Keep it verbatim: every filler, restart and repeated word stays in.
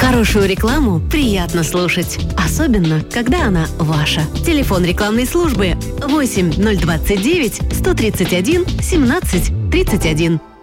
Хорошую рекламу приятно слушать, особенно, когда она ваша. Телефон рекламной службы восемь ноль двадцать девять сто тридцать один семнадцать тридцать один.